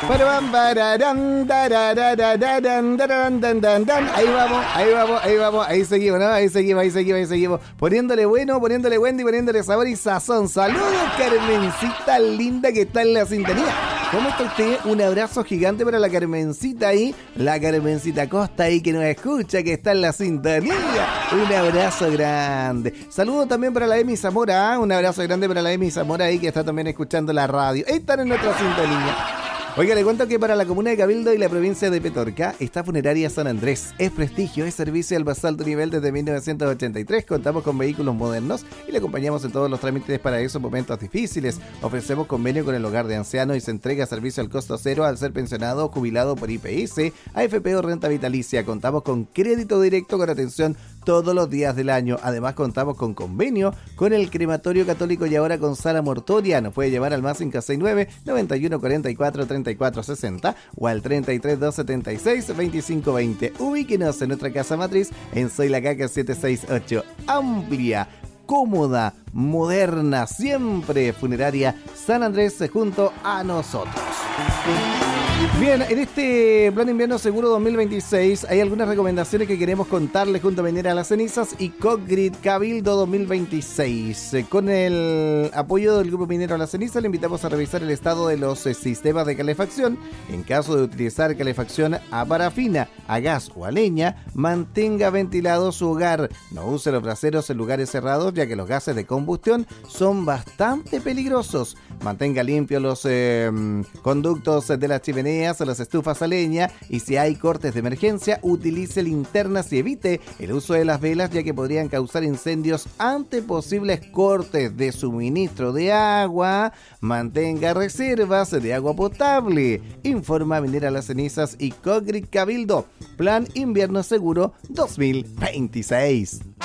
Ahí seguimos, ¿no? Ahí seguimos. Poniéndole bueno, poniéndole Wendy, poniéndole sabor y sazón. Saludos, Carmencita linda que está en la sintonía. ¿Cómo está usted? Un abrazo gigante para la Carmencita ahí, la Carmencita Costa ahí que nos escucha, que está en la sintonía. Un abrazo grande. Saludos también para la Emi Zamora, ¿eh? Un abrazo grande para la Emi Zamora ahí que está también escuchando la radio. Están en nuestra sintonía. Oiga, le cuento que para la comuna de Cabildo y la provincia de Petorca está Funeraria San Andrés. Es prestigio, es servicio al más alto nivel desde 1983. Contamos con vehículos modernos y le acompañamos en todos los trámites para esos momentos difíciles. Ofrecemos convenio con el hogar de ancianos y se entrega servicio al costo cero al ser pensionado o jubilado por IPS, AFP o renta vitalicia. Contamos con crédito directo con atención todos los días del año. Además contamos con convenio con el Crematorio Católico y ahora con Sala Mortoria. Nos puede llamar al más 569 91 44 34 60 o al 33 276 25 20. Ubíquenos en nuestra casa matriz en Soy la Caca 768. Amplia, cómoda, moderna, siempre Funeraria San Andrés junto a nosotros. Bien, en este Plan Invierno Seguro 2026 hay algunas recomendaciones que queremos contarles junto a Minera Las Cenizas y Cogrid Cabildo 2026. Con el apoyo del Grupo Minero Las Cenizas le invitamos a revisar el estado de los sistemas de calefacción. En caso de utilizar calefacción a parafina, a gas o a leña, mantenga ventilado su hogar. No use los braseros en lugares cerrados ya que los gases de combustión son bastante peligrosos. Mantenga limpios los conductos de las chimeneas o las estufas a leña y si hay cortes de emergencia, utilice linternas y evite el uso de las velas ya que podrían causar incendios ante posibles cortes de suministro de agua. Mantenga reservas de agua potable. Informa Minera Las Cenizas y Cogrid Cabildo. Plan Invierno Seguro 2026.